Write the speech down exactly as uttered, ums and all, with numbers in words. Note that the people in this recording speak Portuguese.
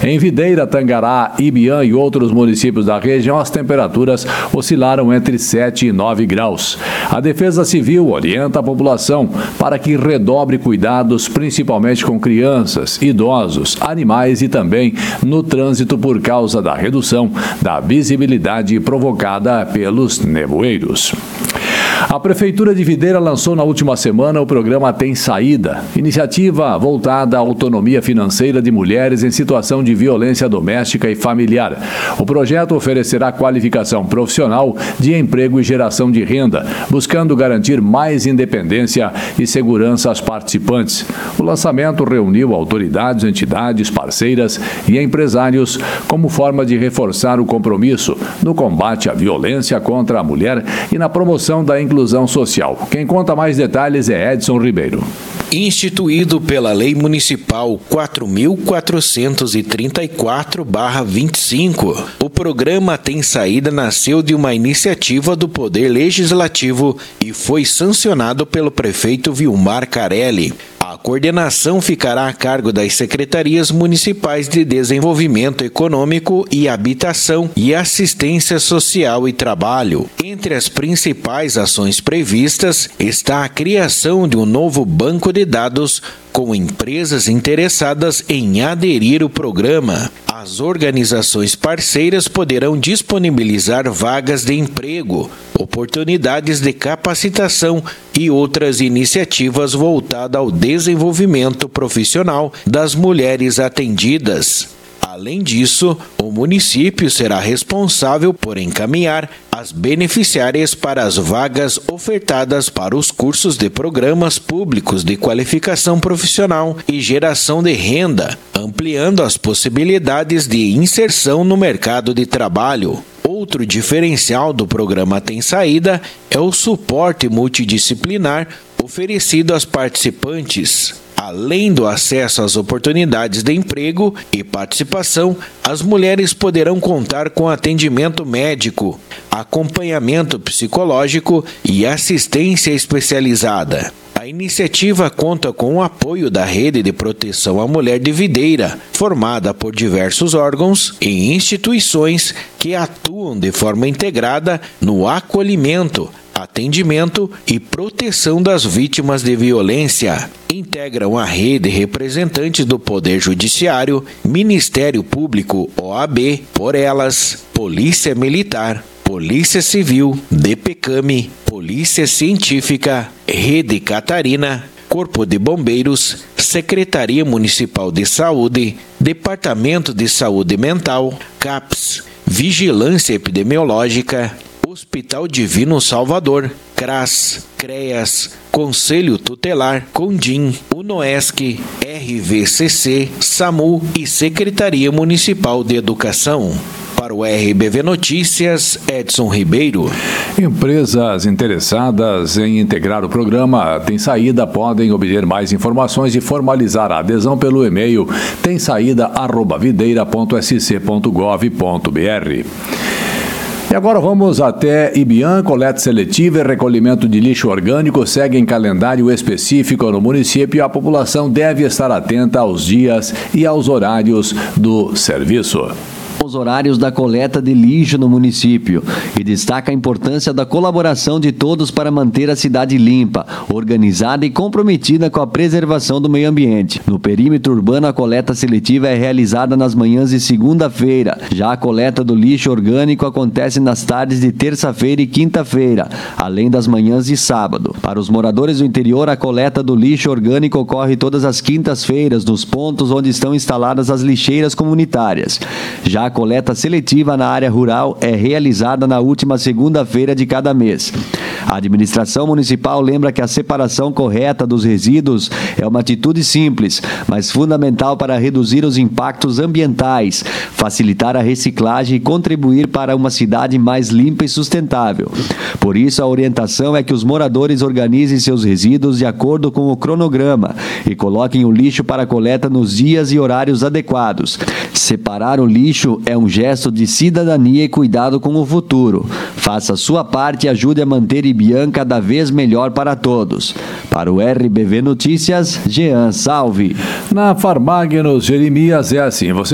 Em Videira, Tangará, Ibiã e outros municípios da região, as temperaturas oscilaram entre sete e nove graus. A Defesa Civil orienta a população para que redobre cuidados, principalmente com crianças, idosos, animais e também no trânsito por causa da redução da visibilidade provocada pelos nevoeiros. A Prefeitura de Videira lançou na última semana o programa Tem Saída, iniciativa voltada à autonomia financeira de mulheres em situação de violência doméstica e familiar. O projeto oferecerá qualificação profissional de emprego e geração de renda, buscando garantir mais independência e segurança às participantes. O lançamento reuniu autoridades, entidades, parceiras e empresários como forma de reforçar o compromisso no combate à violência contra a mulher e na promoção da inclusão social. Quem conta mais detalhes é Edson Ribeiro. Instituído pela Lei Municipal quatro mil quatrocentos e trinta e quatro barra vinte e cinco, o programa Tem Saída nasceu de uma iniciativa do Poder Legislativo e foi sancionado pelo prefeito Vilmar Carelli. A coordenação ficará a cargo das Secretarias Municipais de Desenvolvimento Econômico e Habitação e Assistência Social e Trabalho. Entre as principais ações previstas está a criação de um novo banco de dados com empresas interessadas em aderir ao programa. As organizações parceiras poderão disponibilizar vagas de emprego, oportunidades de capacitação e outras iniciativas voltadas ao desenvolvimento profissional das mulheres atendidas. Além disso, o município será responsável por encaminhar as beneficiárias para as vagas ofertadas para os cursos de programas públicos de qualificação profissional e geração de renda, ampliando as possibilidades de inserção no mercado de trabalho. Outro diferencial do programa Tem Saída é o suporte multidisciplinar oferecido às participantes. Além do acesso às oportunidades de emprego e participação, as mulheres poderão contar com atendimento médico, acompanhamento psicológico e assistência especializada. A iniciativa conta com o apoio da Rede de Proteção à Mulher de Videira, formada por diversos órgãos e instituições que atuam de forma integrada no acolhimento, atendimento e proteção das vítimas de violência. Integram a rede representantes do Poder Judiciário, Ministério Público, O A B, Por Elas, Polícia Militar, Polícia Civil, DPCAMI, Polícia Científica, Rede Catarina, Corpo de Bombeiros, Secretaria Municipal de Saúde, Departamento de Saúde Mental, CAPS, Vigilância Epidemiológica, Hospital Divino Salvador, CRAS, CREAS, Conselho Tutelar, CONDIM, UNOESC, R V C C, SAMU e Secretaria Municipal de Educação. Para o R B V Notícias, Edson Ribeiro. Empresas interessadas em integrar o programa Tem Saída podem obter mais informações e formalizar a adesão pelo e-mail tem saída arroba videira ponto s c ponto gov ponto b r. E agora vamos até Ibiã. Coleta seletiva e recolhimento de lixo orgânico segue em calendário específico no município e a população deve estar atenta aos dias e aos horários do serviço. Os horários da coleta de lixo no município e destaca a importância da colaboração de todos para manter a cidade limpa, organizada e comprometida com a preservação do meio ambiente. No perímetro urbano, a coleta seletiva é realizada nas manhãs de segunda-feira. Já a coleta do lixo orgânico acontece nas tardes de terça-feira e quinta-feira, além das manhãs de sábado. Para os moradores do interior, a coleta do lixo orgânico ocorre todas as quintas-feiras nos pontos onde estão instaladas as lixeiras comunitárias. Já a coleta seletiva na área rural é realizada na última segunda-feira de cada mês. A administração municipal lembra que a separação correta dos resíduos é uma atitude simples, mas fundamental para reduzir os impactos ambientais, facilitar a reciclagem e contribuir para uma cidade mais limpa e sustentável. Por isso, a orientação é que os moradores organizem seus resíduos de acordo com o cronograma e coloquem o lixo para coleta nos dias e horários adequados. Separar o lixo é um gesto de cidadania e cuidado com o futuro. Faça a sua parte e ajude a manter Ibiã cada vez melhor para todos. Para o R B V Notícias, Jean Salve. Na Farmagnos Jeremias é assim, você